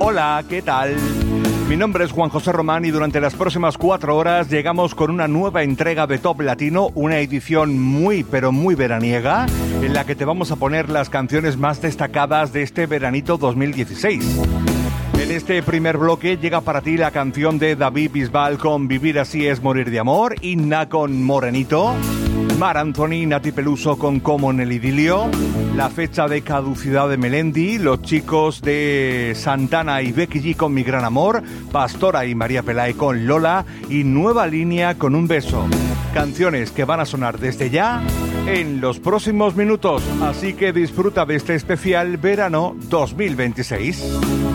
Hola, ¿qué tal? Mi nombre es Juan José Román y durante las próximas 4 horas llegamos con una nueva entrega de Top Latino, una edición muy pero muy veraniega, en la que te vamos a poner las canciones más destacadas de este veranito 2016. En este primer bloque llega para ti la canción de David Bisbal con Vivir así es morir de amor, Inna con Morenito, Mar Anthony y Nati Peluso con Como en el idilio, la fecha de caducidad de Melendi, los chicos de Santana y Becky G con Mi gran amor, Pastora y María Pelae con Lola y Nueva línea con Un beso. Canciones que van a sonar desde ya en los próximos minutos, así que disfruta de este especial verano 2026.